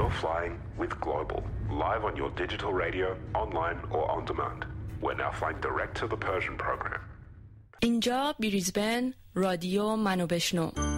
You're flying with Global, live on your digital radio, online or on demand. We're now flying direct to the Persian program. اینجا بریزبن رادیو منو بشنو.